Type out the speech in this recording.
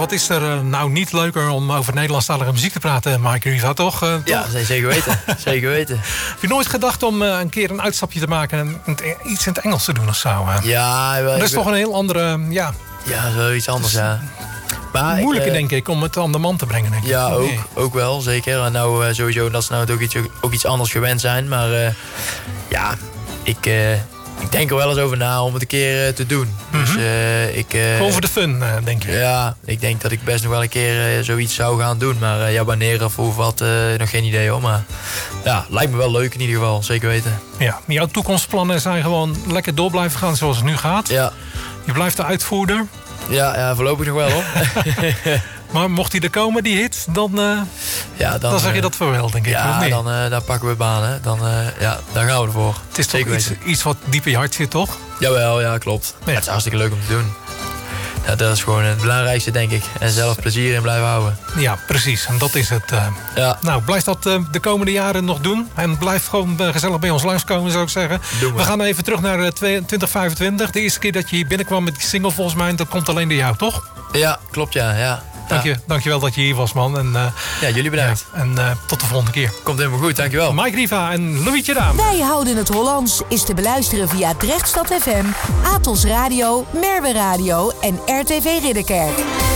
wat is er nou niet leuker om over Nederlandstalige muziek te praten, Mike Riva, toch? Ja, zeker weten. Zeker weten. Heb je nooit gedacht om een keer een uitstapje te maken en iets in het Engels te doen of zo? Ja, dat is toch een heel andere... Ja, zoiets anders, ja. Maar moeilijker, denk ik, om het aan de man te brengen, denk ik. Ja, ook wel, zeker. En nou sowieso dat ze nou ook iets anders gewend zijn. Maar ja, ik denk er wel eens over na om het een keer te doen. Dus, gewoon voor de fun, denk je? Ja, ik denk dat ik best nog wel een keer zoiets zou gaan doen. Maar ja, wanneer of hoe wat, nog geen idee hoor. Maar ja, lijkt me wel leuk in ieder geval, zeker weten. Ja, jouw toekomstplannen zijn gewoon lekker door blijven gaan zoals het nu gaat. Ja. Je blijft de uitvoerder. Ja, voorlopig nog wel hoor. Maar mocht die er komen, die hit, dan zeg je dat voor wel, denk ik. Ja, dan pakken we banen. Dan gaan we ervoor. Het is toch iets wat diep in je hart zit, toch? Jawel, ja, klopt. Ja. Het is hartstikke leuk om te doen. Ja, dat is gewoon het belangrijkste, denk ik. En zelf plezier in blijven houden. Ja, precies. En dat is het. Ja. Nou, blijf dat de komende jaren nog doen. En blijf gewoon gezellig bij ons langskomen, zou ik zeggen. We gaan even terug naar 2025. De eerste keer dat je hier binnenkwam met die single, volgens mij, dat komt alleen door jou, toch? Ja, klopt, ja. Dankjewel dat je hier was, man. En, ja, jullie bedankt. Ja, en tot de volgende keer. Komt helemaal goed, dankjewel. Mike Riva en Louis Tjedaan. Wij houden het Hollands is te beluisteren via Drechtstad FM, Atos Radio, Merwe Radio en RTV Ridderkerk.